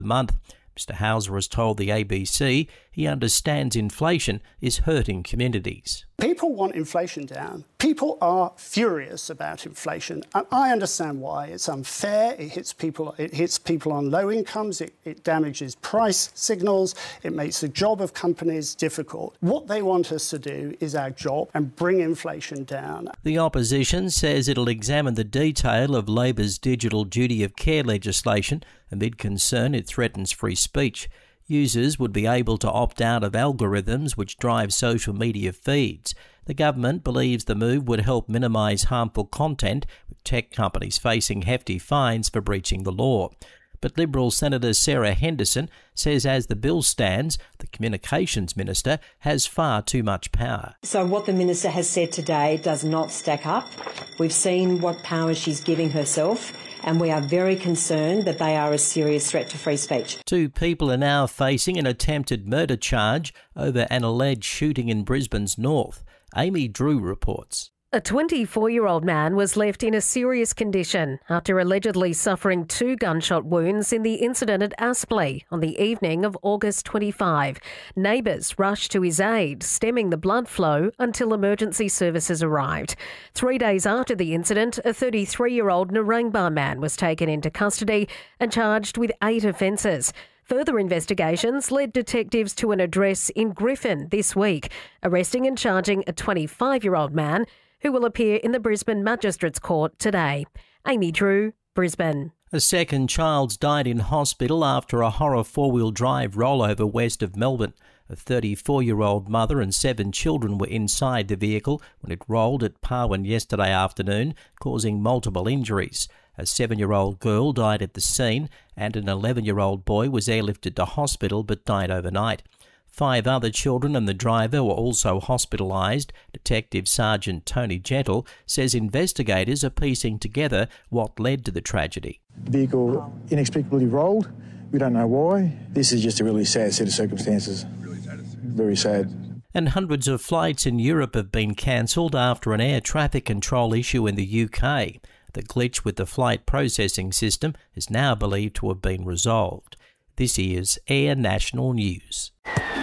month. Mr Hauser has told the ABC he understands inflation is hurting communities. People want inflation down. People are furious about inflation. And I understand why. It's unfair. It hits people on low incomes. It damages price signals. It makes the job of companies difficult. What they want us to do is our job and bring inflation down. The opposition says it'll examine the detail of Labor's digital duty of care legislation amid concern it threatens free speech. Users would be able to opt out of algorithms which drive social media feeds. The government believes the move would help minimise harmful content, with tech companies facing hefty fines for breaching the law. But Liberal Senator Sarah Henderson says as the bill stands, the Communications Minister has far too much power. So what the Minister has said today does not stack up. We've seen what power she's giving herself, and we are very concerned that they are a serious threat to free speech. 2 people are now facing an attempted murder charge over an alleged shooting in Brisbane's north. Amy Drew reports. A 24-year-old man was left in a serious condition after allegedly suffering 2 gunshot wounds in the incident at Aspley on the evening of August 25. Neighbours rushed to his aid, stemming the blood flow until emergency services arrived. 3 days after the incident, a 33-year-old Narangba man was taken into custody and charged with 8 offences. Further investigations led detectives to an address in Griffin this week, arresting and charging a 25-year-old man who will appear in the Brisbane Magistrates Court today. Amy Drew, Brisbane. A second child's died in hospital after a horror 4-wheel drive rollover west of Melbourne. A 34-year-old mother and 7 children were inside the vehicle when it rolled at Parwin yesterday afternoon, causing multiple injuries. A 7-year-old girl died at the scene and an 11-year-old boy was airlifted to hospital but died overnight. 5 other children and the driver were also hospitalised. Detective Sergeant Tony Gentle says investigators are piecing together what led to the tragedy. The vehicle inexplicably rolled. We don't know why. This is just a really sad set of circumstances. Very sad. And hundreds of flights in Europe have been cancelled after an air traffic control issue in the UK. The glitch with the flight processing system is now believed to have been resolved. This is Air National News.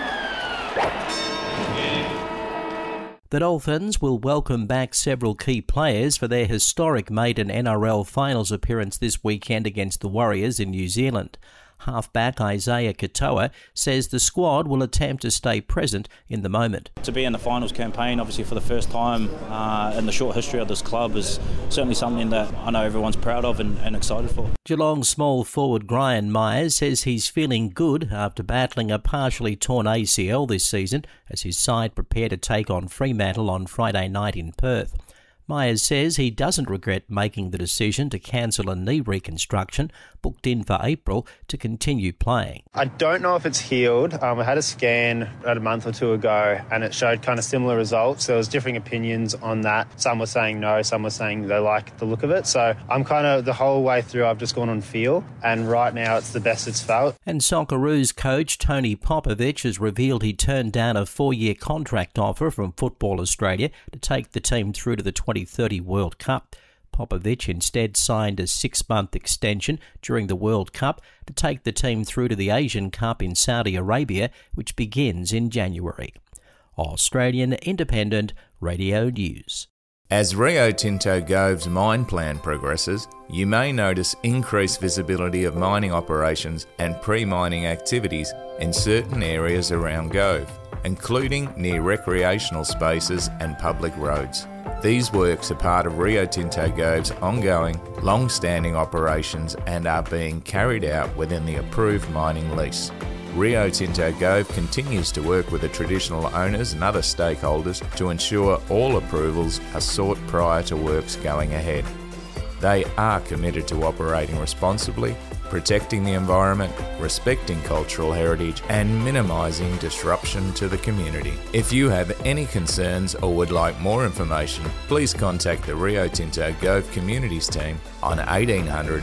The Dolphins will welcome back several key players for their historic maiden NRL finals appearance this weekend against the Warriors in New Zealand. Halfback Isaiah Katoa says the squad will attempt to stay present in the moment. To be in the finals campaign, obviously for the first time in the short history of this club, is certainly something that I know everyone's proud of and excited for. Geelong small forward Brian Myers says he's feeling good after battling a partially torn ACL this season as his side prepare to take on Fremantle on Friday night in Perth. Myers says he doesn't regret making the decision to cancel a knee reconstruction booked in for April to continue playing. I don't know if it's healed. I had a scan about a month or 2 ago and it showed kind of similar results. There was differing opinions on that. Some were saying no, some were saying they like the look of it. So I'm kind of the whole way through I've just gone on feel, and right now it's the best it's felt. And Socceroos coach Tony Popovich has revealed he turned down a 4-year contract offer from Football Australia to take the team through to the 2030 World Cup. Popovich instead signed a 6-month extension during the World Cup to take the team through to the Asian Cup in Saudi Arabia, which begins in January. Australian Independent Radio News. As Rio Tinto Gove's mine plan progresses, you may notice increased visibility of mining operations and pre-mining activities in certain areas around Gove, including near recreational spaces and public roads. These works are part of Rio Tinto Gove's ongoing, long-standing operations and are being carried out within the approved mining lease. Rio Tinto Gove continues to work with the traditional owners and other stakeholders to ensure all approvals are sought prior to works going ahead. They are committed to operating responsibly, protecting the environment, respecting cultural heritage and minimising disruption to the community. If you have any concerns or would like more information, please contact the Rio Tinto Gove Communities team on 1800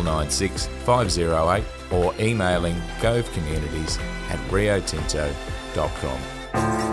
996 508 or emailing govecommunities@riotinto.com.